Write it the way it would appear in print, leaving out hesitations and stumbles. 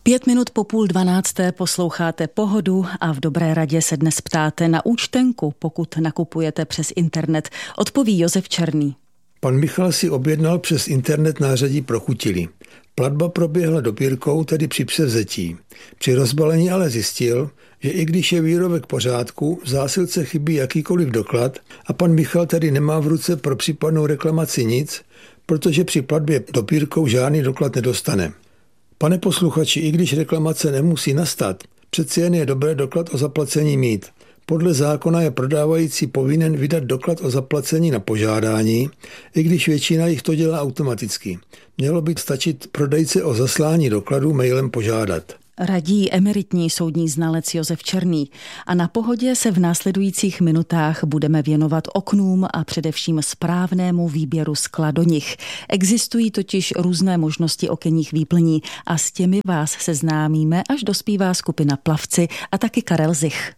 5 minut po 11:30 posloucháte Pohodu a v Dobré radě se dnes ptáte na účtenku, pokud nakupujete přes internet. Odpoví Josef Černý. Pan Michal si objednal přes internet nářadí pro chutily. Platba proběhla dopírkou, tedy při převzetí. Při rozbalení ale zjistil, že i když je výrobek v pořádku, v zásilce chybí jakýkoliv doklad a pan Michal tedy nemá v ruce pro případnou reklamaci nic, protože při platbě dopírkou žádný doklad nedostane. Pane posluchači, i když reklamace nemusí nastat, přeci jen je dobré doklad o zaplacení mít. Podle zákona je prodávající povinen vydat doklad o zaplacení na požádání, i když většina jich to dělá automaticky. Mělo by stačit prodejce o zaslání dokladu mailem požádat. Radí emeritní soudní znalec Josef Černý. A na Pohodě se v následujících minutách budeme věnovat oknům a především správnému výběru skla do nich. Existují totiž různé možnosti okenních výplní a s těmi vás seznámíme, až dospívá skupina Plavci a taky Karel Zich.